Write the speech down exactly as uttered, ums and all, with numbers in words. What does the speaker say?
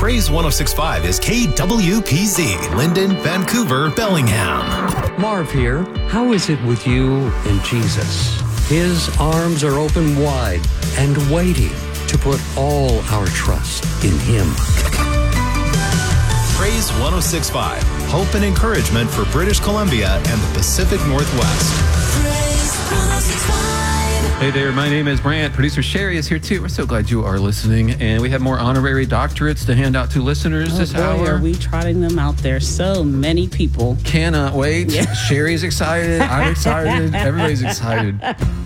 Praise one oh six point five is K W P Z, Linden, Vancouver, Bellingham. Marv here. How is it with you and Jesus? His arms are open wide and waiting to put all our trust in Him. Praise one oh six point five, hope and encouragement for British Columbia and the Pacific Northwest. Praise one oh six point five. Hey there, my name is Brant. Producer Sherry is here too. We're so glad you are listening. And we have more honorary doctorates to hand out to listeners Oh this boy, hour. are we trotting them out there? So many people. Cannot wait. Yeah. Sherry's excited. I'm excited. Everybody's excited.